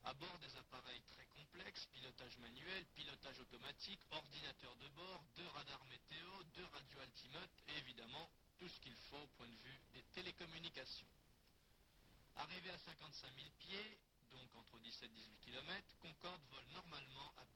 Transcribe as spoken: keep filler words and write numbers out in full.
À bord des appareils très complexes, pilotage manuel, pilotage automatique, ordinateur de bord, deux radars météo, deux radios altimeutes et évidemment tout ce qu'il faut au point de vue des télécommunications. Arrivé à cinquante-cinq mille pieds, donc entre dix-sept et dix-huit kilomètres, Concorde vole normalement à